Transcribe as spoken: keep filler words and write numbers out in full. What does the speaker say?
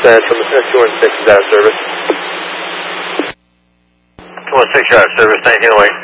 percent, from the two one six is out of service. two one six, you're out of service, nineteen oh eight.